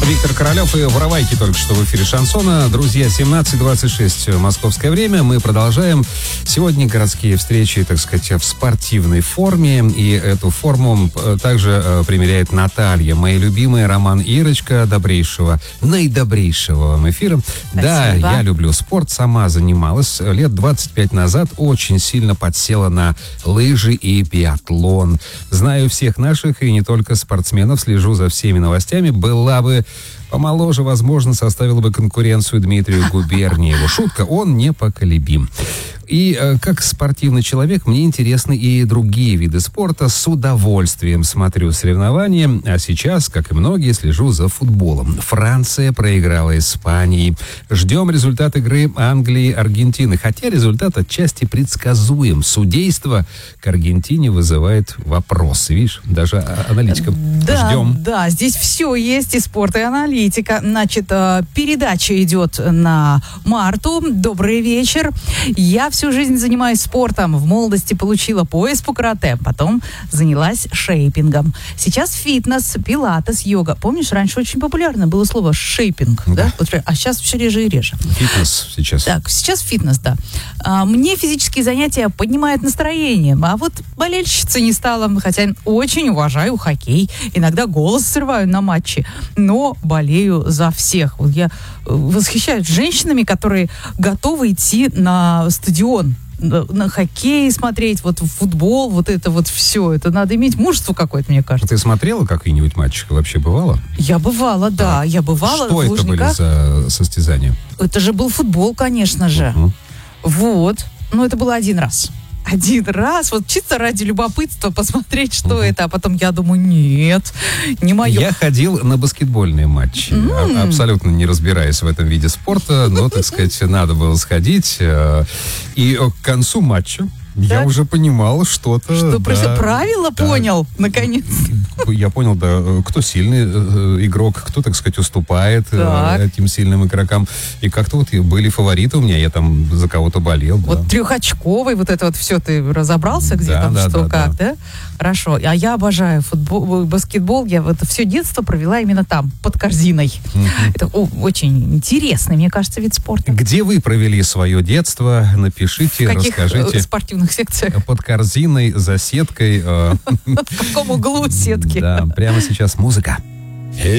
Виктор Королев и Воровайки только что в эфире Шансона. Друзья, 17:26 московское время. Мы продолжаем. Сегодня городские встречи, так сказать, в спортивной форме. И эту форму также примеряет Наталья, моя любимая, роман Ирочка, наидобрейшего вам эфира. Спасибо. Да, я люблю спорт, сама занималась. Лет 25 назад очень сильно подсела на лыжи и биатлон. Знаю всех наших и не только спортсменов, слежу за всеми новостями. Была бы помоложе, возможно, составила бы конкуренцию Дмитрию Губерниеву. Шутка, он непоколебим. И как спортивный человек мне интересны и другие виды спорта. С удовольствием смотрю соревнования, а сейчас, как и многие, слежу за футболом. Франция проиграла Испании. Ждем результат игры Англии-Аргентины. Хотя результат отчасти предсказуем. Судейство к Аргентине вызывает вопросы. Видишь, даже аналитика. Ждем. Да, здесь все есть, и спорт, и аналитика. Значит, передача идет на Марту. Добрый вечер. Я всю жизнь занимаюсь спортом. В молодости получила пояс по карате, потом занялась шейпингом. Сейчас фитнес, пилатес, йога. Помнишь, раньше очень популярно было слово шейпинг, да? Вот, а сейчас все реже и реже. Фитнес сейчас. Так, сейчас фитнес, да. Мне физические занятия поднимают настроение, а вот болельщицей не стала, хотя очень уважаю хоккей. Иногда голос срываю на матче, но болею за всех. Вот я восхищаюсь женщинами, которые готовы идти на стадион, на хоккей смотреть, вот в футбол, вот это вот все. Это надо иметь мужество какое-то, мне кажется. Ты смотрела какие-нибудь матчи? Вообще бывало? Я бывала, да. Я бывала Что в это были за состязания? Это же был футбол, конечно же. Вот. Но это было один раз. Один раз, вот чисто ради любопытства посмотреть, что это, а потом я думаю, нет, не мое. Я ходил на баскетбольные матчи, абсолютно не разбираясь в этом виде спорта, но, так сказать, надо было сходить. И к концу матча я уже понимал что-то. Что правила понял, наконец. Я понял, да, кто сильный игрок, кто, так сказать, уступает этим сильным игрокам. И как-то вот были фавориты у меня, я там за кого-то болел. Вот трехочковый, вот это вот все, ты разобрался, где там что, как, да? Хорошо. А я обожаю футбол, баскетбол. Я вот все детство провела именно там, под корзиной. Это очень интересный, мне кажется, вид спорта. Где вы провели свое детство? Напишите, расскажите. В каких спортивных секциях? Под корзиной, за сеткой. В каком углу сетки? Да, прямо сейчас музыка.